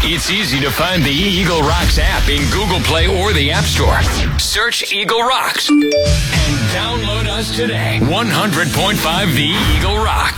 It's easy to find the Eagle Rocks app in Google Play or the App Store. Search Eagle Rocks and download us today. 100.5 The Eagle Rocks.